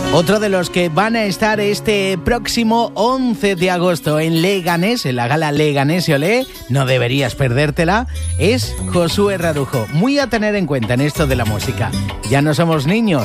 Otro de los que van a estar este próximo 11 de agosto en Leganés, en la gala Leganés y Olé, no deberías perdértela, es Josué Radujo. Muy a tener en cuenta en esto de la música. Ya no somos niños,